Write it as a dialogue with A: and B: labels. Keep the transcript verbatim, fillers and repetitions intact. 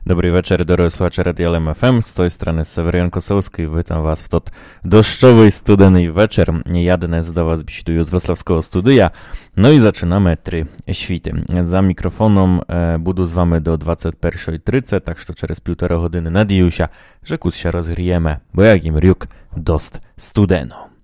A: Dobry wieczór, drodzy słuchacze Radia L M F M, z tej strony Seweryjan Kosowski, witam was w tot deszczowy, studený večer. Ja dnes do was bisiduję z wrocławskiego studia, no i zaczynamy trzy świty. Za mikrofonem e, budu z wami do dwadzieścia pierwsza trzydzieść, tak że przez półtora godziny nadіюся, że kus się rozgrijemy, bo jak im riuk dost studeno.